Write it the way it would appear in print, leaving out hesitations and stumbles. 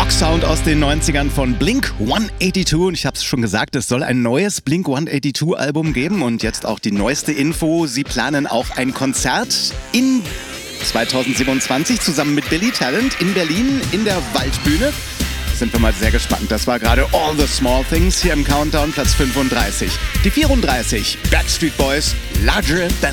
Rocksound aus den 90ern von Blink-182 und ich habe es schon gesagt, es soll ein neues Blink-182-Album geben und jetzt auch die neueste Info, sie planen auch ein Konzert in 2027 zusammen mit Billy Talent in Berlin in der Waldbühne. Sind wir mal sehr gespannt. Das war gerade All the Small Things hier im Countdown, Platz 35. Die 34, Backstreet Boys, Larger Than